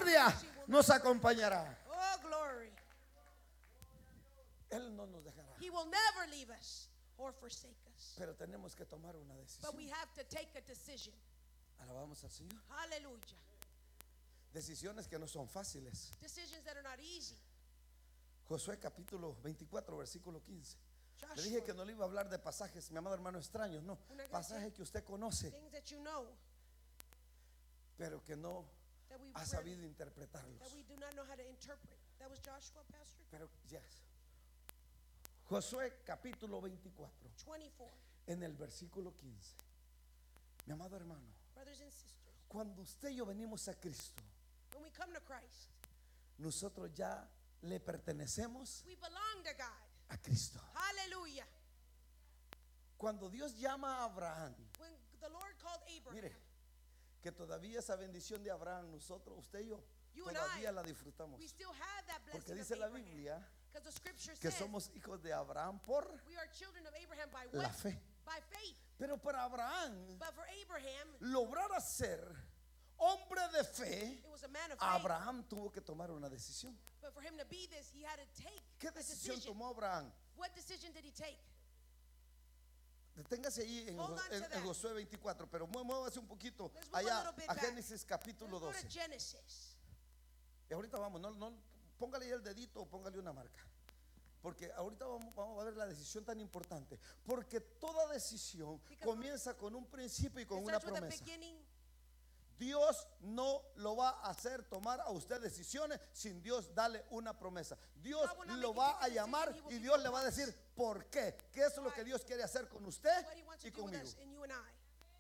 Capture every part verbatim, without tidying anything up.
misericordia nos acompañará. Oh, glory. Él no nos dejará. He will never leave us or forsake us. Pero tenemos que tomar una decisión. But we have to take a decision. Alabamos al Señor. Hallelujah. Decisiones que no son fáciles. Decisions that are not easy. Josué capítulo veinticuatro, versículo quince. Le Joshua, dije que no le iba a hablar de pasajes, mi amado hermano, extraños, no. Pasajes que usted conoce, things that you know pero que no that we ha read, sabido interpretarlos. that we do not know how to interpret. That was Joshua, Pastor. Pero yes. Josué capítulo veinticuatro, twenty-four. en el versículo quince. Mi amado hermano, Brothers and sisters, cuando usted y yo venimos a Cristo, when we come to Christ, nosotros ya le pertenecemos we belong to God. a Cristo. Hallelujah. Cuando Dios llama a Abraham, When the Lord called Abraham, mire, que todavía esa bendición de Abraham, nosotros, usted y yo, You and todavía I, la disfrutamos. we still have that Porque blessing dice of la Abraham. Biblia Because the scripture que says somos hijos de Abraham por we are children of Abraham by la what? fe. By faith. Pero para Abraham, But for Abraham, lograr ser hombre de fe, it was a man of faith. Abraham tuvo que tomar una decisión. But for him to be this, he had to take ¿Qué a decisión decision. tomó Abraham? What decision did he take? Deténgase ahí en, Hold Jo- on to en- en that. Josué veinticuatro, pero mue- muévase un poquito Let's move a allá little bit a back. Génesis capítulo Let's go to doce. Genesis. Y ahorita vamos, no, no, póngale ahí el dedito o póngale una marca. Porque ahorita vamos, vamos a ver la decisión tan importante. Porque toda decisión Because comienza con un principio y con It una starts with a promesa. beginning. Dios no lo va a hacer tomar a usted decisiones sin Dios darle una promesa. Dios God will not lo make you va take a a decision, llamar he will y give Dios you le va a a decir por qué. ¿Qué es lo que Dios quiere hacer con usted What he wants to y do with conmigo? us and you and I.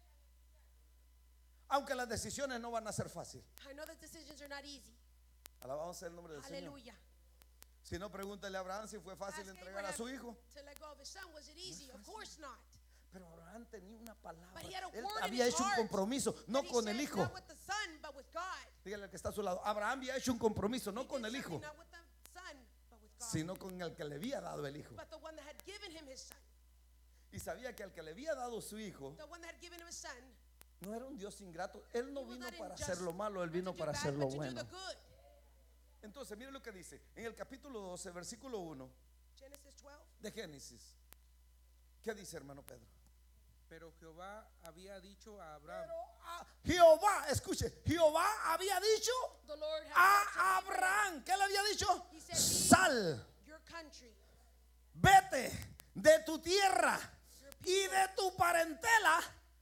Aunque las decisiones no van a ser fáciles. I know that decisions are not easy. Alabamos el nombre del Señor. Hallelujah. Si no, pregúntale a Abraham si fue fácil Ask entregar a Abraham su hijo. to let go of his son. Was it easy? Of course not. Pero Abraham tenía una palabra. But he had a Él word in había his hecho un heart compromiso, no that he con el said, hijo. Not with the son, but with God. Dígale al que está a su lado. Abraham había hecho un compromiso, no He con did el something hijo, not with the son, but with God. sino con el que le había dado el hijo. But the one that had given him his son. Y sabía que al que le había dado su hijo The one that had given him his son. no era un Dios ingrato. Él no He was vino not para unjust, hacer lo malo, él not vino to do para bad, hacer lo but to do bueno. the good. Entonces, mire lo que dice en el capítulo doce, versículo uno Genesis twelve. de Génesis. ¿Qué dice, hermano Pedro? Pero Jehová había dicho a Abraham, Pero a Jehová, escuche, Jehová había dicho The Lord had a said to Abraham, ¿qué le había dicho? He said, Sal, your country, vete de tu tierra y de tu parentela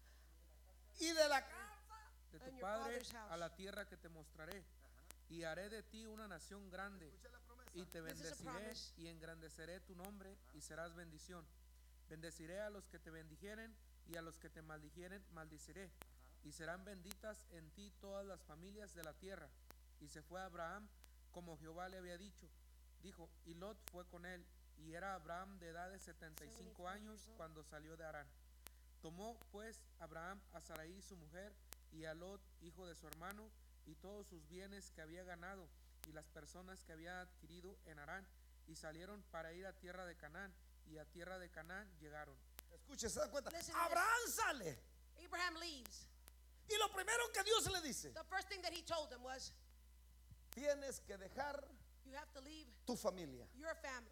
y de la casa. de tu And your padre father's house. a la tierra que te mostraré, y haré de ti una nación grande, y te This is a bendeciré promise. y engrandeceré tu nombre, y serás bendición. Bendeciré a los que te bendijeren, y a los que te maldijeren maldiciré, y serán benditas en ti todas las familias de la tierra. Y se fue Abraham como Jehová le había dicho. Dijo, y Lot fue con él, y era Abraham de edad de setenta y cinco años cuando salió de Harán. Tomó pues Abraham a Sarai su mujer, y a Lot hijo de su hermano, y todos sus bienes que había ganado, y las personas que había adquirido en Harán, y salieron para ir a tierra de Canaán, y a tierra de Canaán llegaron. Escuche, se da cuenta. Listen to Abraham sale Abraham leaves. y lo primero que Dios le dice: The first thing that he told him was, tienes que dejar you have to leave tu familia, your family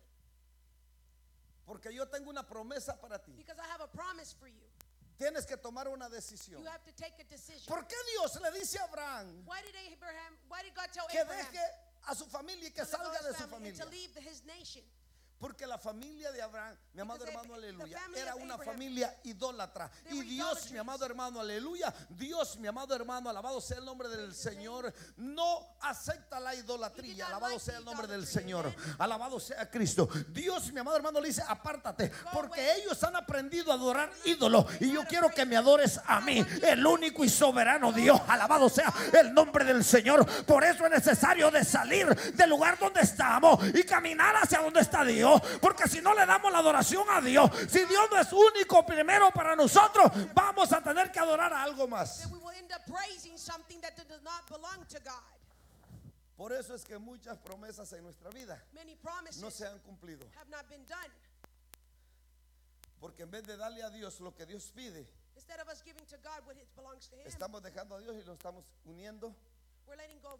porque yo tengo una promesa para ti. because I have a promise for you. Tienes que tomar una decisión. You have to take a decision. ¿Por qué Dios le dice a Abraham Why did Abraham? Why did God tell que Abraham deje a su familia y que to let go salga of de his su family and to familia? leave the- his nation? Porque la familia de Abraham, mi amado Because hermano, the aleluya, family era of una Abraham, familia idólatra. they Y were Dios, mi idolatrous. amado hermano, aleluya, Dios, mi amado hermano, alabado sea el nombre del Señor, no acepta la He did idolatría. not Alabado like sea the el nombre del idolatry, Señor. amen. Alabado sea Cristo. Dios, mi amado hermano, le dice: apártate, porque away. ellos han aprendido a adorar ídolos. Y yo quiero que me adores a mí, el único y soberano Dios. Alabado sea el nombre del Señor. Por eso es necesario de salir del lugar donde estamos y caminar hacia donde está Dios. Porque si no le damos la adoración a Dios, si Dios no es único primero para nosotros, vamos a tener que adorar a algo más. Then we will end up praising something that does not belong to God. Por eso es que muchas promesas en nuestra vida Many promises no se han cumplido. have not been done. Porque en vez de darle a Dios lo que Dios pide, Instead of us giving to God what it belongs to Him, estamos dejando a Dios y lo estamos uniendo we're letting go of